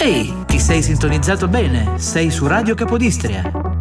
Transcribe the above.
Ehi, ti sei sintonizzato bene? Sei su Radio Capodistria.